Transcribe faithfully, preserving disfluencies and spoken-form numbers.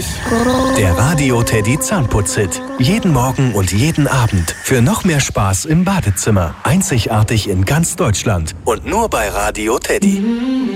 ich. Der Radio Teddy Zahnputz-Hit. Jeden Morgen und jeden Abend. Für noch mehr Spaß im Badezimmer. Einzigartig in ganz Deutschland. Und nur bei Radio Teddy.